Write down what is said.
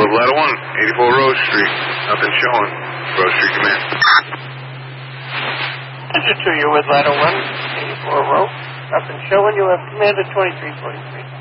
with Ladder 1, 84 Rose Street. Nothing showing. Rose Street Command. This is 2, you're with Ladder 1, 84 Row. Nothing showing. You have command at 2343.